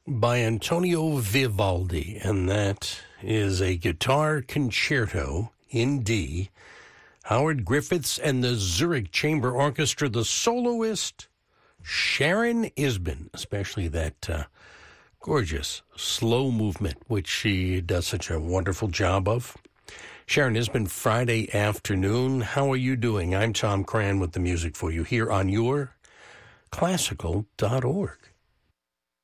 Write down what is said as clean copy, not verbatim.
by Antonio Vivaldi, and that is a guitar concerto in D. Howard Griffiths and the Zurich Chamber Orchestra, the soloist Sharon Isbin, especially that gorgeous slow movement, which she does such a wonderful job of. Sharon Isbin, Friday afternoon. How are you doing? I'm Tom Cran with the music for you here on your classical.org.